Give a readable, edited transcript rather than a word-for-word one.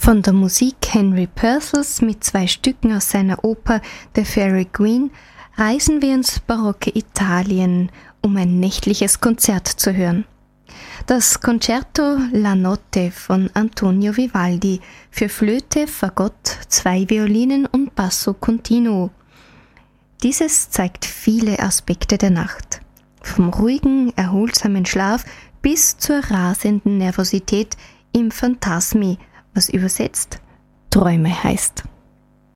Von der Musik Henry Purcells mit 2 Stücken aus seiner Oper The Fairy Queen reisen wir ins barocke Italien, um ein nächtliches Konzert zu hören. Das Concerto La Notte von Antonio Vivaldi für Flöte, Fagott, 2 Violinen und Basso Continuo. Dieses zeigt viele Aspekte der Nacht. Vom ruhigen, erholsamen Schlaf bis zur rasenden Nervosität im Phantasmi, was übersetzt Träume heißt.